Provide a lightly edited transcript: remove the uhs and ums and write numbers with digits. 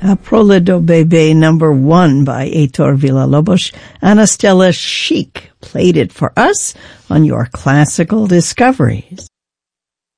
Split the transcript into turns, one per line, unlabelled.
Prola do Bebé #1 by Heitor Villa-Lobos. Ana Stella Chic played it for us on your Classical Discoveries.